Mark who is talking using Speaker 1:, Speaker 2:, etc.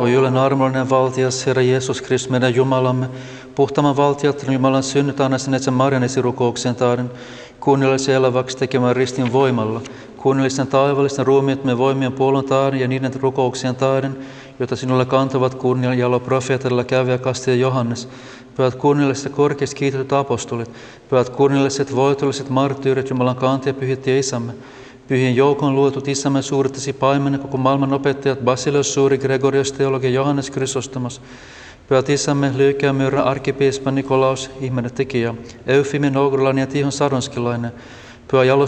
Speaker 1: O Julen armollinen valtias, Herra Jeesus Kristus, meidän Jumalamme, puhtaamman valtiattelun Jumalan synnyt anna sinne Marianesi rukoukseen taaden, kuunnellesi eläväksi tekemään ristin voimalla, kuunnellisen taivallisten ruumiittamme voimien puolon taaden ja niiden rukouksien taaden, jota sinulle kantavat kunnian jalo profeetalla kävijä Kastia Johannes, pyhät kuunnelliset korkeasti kiitetyt apostolit, pyhät kuunnelliset voitolliset marttyyrit, Jumalan kantia pyhitti isämme, pyhien joukon luotut isämme suurittasi paimenne koko maailman opettajat Basileus suuri, Gregorios teologi Johannes Chrysostomos, pyhät isämme Lykeä Myyrän arkkipiispa Nikolaus, ihminen tekijä, Eufimi Nougurlainen ja Tihon Sadonskilainen, pyhä